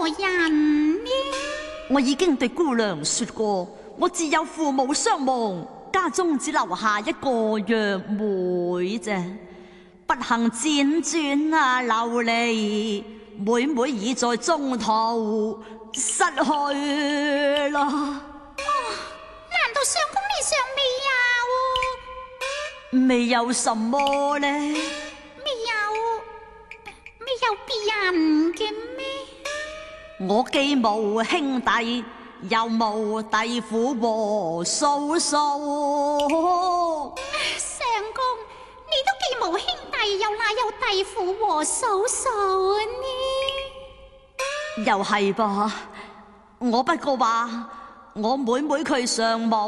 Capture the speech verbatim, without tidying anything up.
人呢？ 我已經對姑娘說過，我自有父母雙亡，家中只留下一個弱妹啫。不幸輾轉啊流離，妹妹已在中途失去啦。 哦，難道相公你尚未有？ 未有什麼呢？ 未有，未有別人嘅咩？ 我既無兄弟，又無弟婦和嫂嫂。 相公，你都既無兄弟，又哪有弟婦和嫂嫂呢？ 又係吧，我不過話我妹妹佢尚亡。